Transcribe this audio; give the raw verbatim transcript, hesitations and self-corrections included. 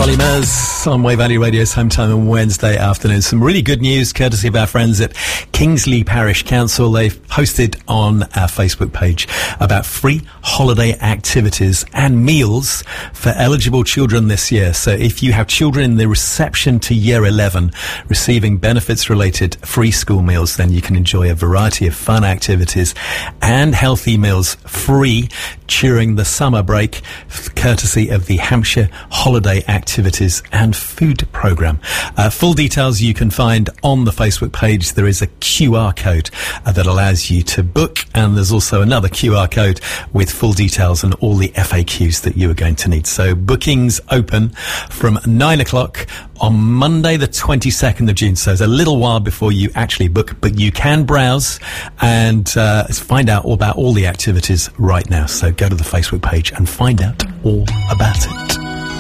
Ollie Murs on Wave Valley Radio's Home Time on Wednesday afternoon. Some really good news courtesy of our friends at Kingsley Parish Council. They've posted on our Facebook page about free holiday activities and meals for eligible children this year. So if you have children in the reception to year eleven receiving benefits related free school meals, then you can enjoy a variety of fun activities and healthy meals free during the summer break, courtesy of the Hampshire Holiday Activities and Food Programme. Uh, full details you can find on the Facebook page. There is a Q R code uh, that allows you to book, and there's also another Q R code with full details and all the F A Qs that you are going to need. So bookings open from nine o'clock on Monday the twenty-second of June. So it's a little while before you actually book, but you can browse and uh, find out all about all the activities right now. So go to the Facebook page and find out all about it.